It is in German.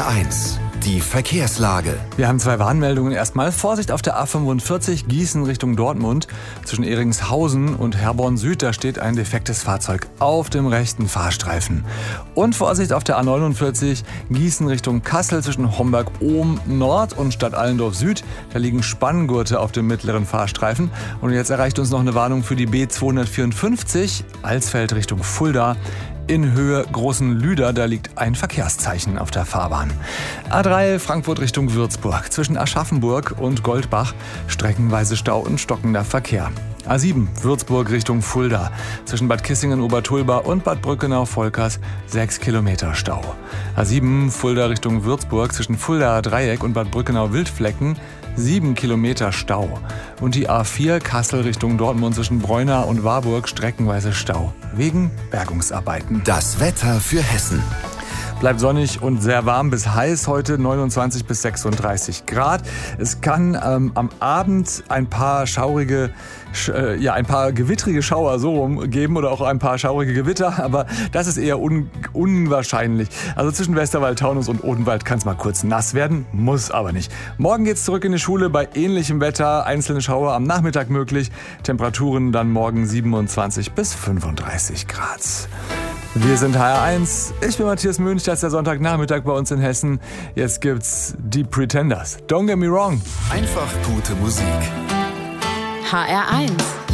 HR1, die Verkehrslage. Wir haben 2 Warnmeldungen. Erstmal Vorsicht auf der A45 Gießen Richtung Dortmund. Zwischen Ehringshausen und Herborn Süd, da steht ein defektes Fahrzeug auf dem rechten Fahrstreifen. Und Vorsicht auf der A49 Gießen Richtung Kassel zwischen Homberg-Ohm Nord und Stadt Allendorf Süd. Da liegen Spanngurte auf dem mittleren Fahrstreifen. Und jetzt erreicht uns noch eine Warnung für die B254 Alsfeld Richtung Fulda. In Höhe Großen Lüder, da liegt ein Verkehrszeichen auf der Fahrbahn. A3 Frankfurt Richtung Würzburg. Zwischen Aschaffenburg und Goldbach streckenweise Stau und stockender Verkehr. A7 Würzburg Richtung Fulda. Zwischen Bad Kissingen-Obertulba und Bad Brückenau-Volkers 6 Kilometer Stau. A7 Fulda Richtung Würzburg. Zwischen Fuldaer Dreieck und Bad Brückenau-Wildflecken 7 Kilometer Stau. Und die A4 Kassel Richtung Dortmund zwischen Breuna und Warburg streckenweise Stau. Wegen Bergungsarbeiten. Das Wetter für Hessen. Bleibt sonnig und sehr warm bis heiß heute, 29 bis 36 Grad. Es kann am Abend ein paar gewittrige Schauer so rum geben oder auch ein paar schaurige Gewitter, aber das ist eher unwahrscheinlich. Also zwischen Westerwald, Taunus und Odenwald kann es mal kurz nass werden, muss aber nicht. Morgen geht's zurück in die Schule bei ähnlichem Wetter, einzelne Schauer am Nachmittag möglich, Temperaturen dann morgen 27 bis 35 Grad. Wir sind HR1, ich bin Matthias Münch, das ist der Sonntagnachmittag bei uns in Hessen. Jetzt gibt's die Pretenders. Don't get me wrong. Einfach gute Musik. HR1